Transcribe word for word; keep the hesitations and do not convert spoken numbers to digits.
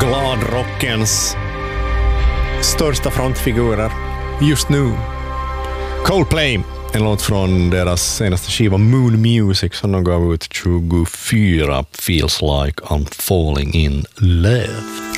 gladrockens största frontfigurer just nu. Coldplay, en låt från deras senaste skiva Moon Music som de gav ut tjugofyra, Feels Like I'm Falling in Love.